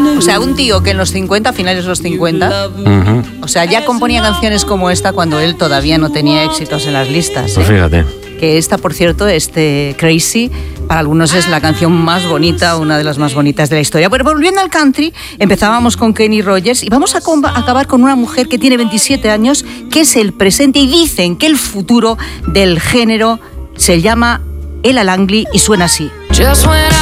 O sea, un tío que en los 50, finales de los 50, o sea, ya componía canciones como esta cuando él todavía no tenía éxitos en las listas. Pues fíjate. Que esta, por cierto, Crazy, para algunos es la canción más bonita, una de las más bonitas de la historia. Pero volviendo al country, empezábamos con Kenny Rogers y vamos a acabar con una mujer que tiene 27 años, que es el presente, y dicen que el futuro del género se llama Ella Langley y suena así.